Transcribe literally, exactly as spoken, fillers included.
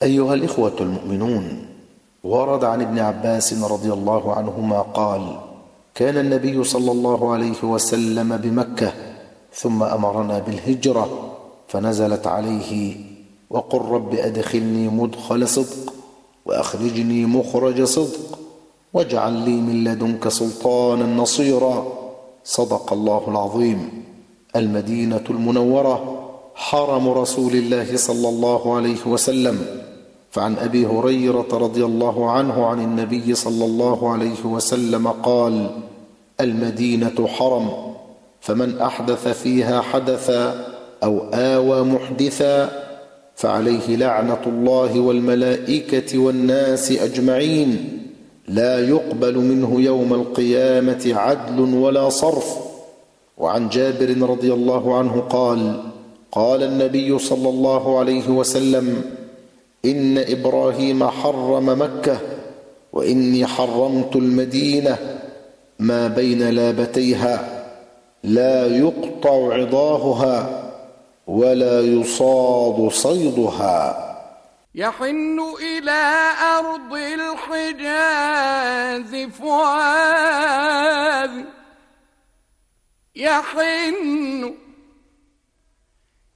أيها الإخوة المؤمنون، ورد عن ابن عباس رضي الله عنهما قال: كان النبي صلى الله عليه وسلم بمكة ثم أمرنا بالهجرة، فنزلت عليه: وقل رب أدخلني مدخل صدق وأخرجني مخرج صدق واجعل لي من لدنك سلطانا نصيرا. صدق الله العظيم. المدينة المنورة حرم رسول الله صلى الله عليه وسلم. فعن أبي هريرة رضي الله عنه عن النبي صلى الله عليه وسلم قال: المدينة حرم، فمن أحدث فيها حدثا أو آوى محدثا فعليه لعنة الله والملائكة والناس أجمعين، لا يقبل منه يوم القيامة عدل ولا صرف. وعن جابر رضي الله عنه قال: قال النبي صلى الله عليه وسلم: إن إبراهيم حرم مكة وإني حرمت المدينة ما بين لابتيها، لا يقطع عضاهها ولا يصاد صيدها. يحن إلى أرض الحجاز فؤاد، يحن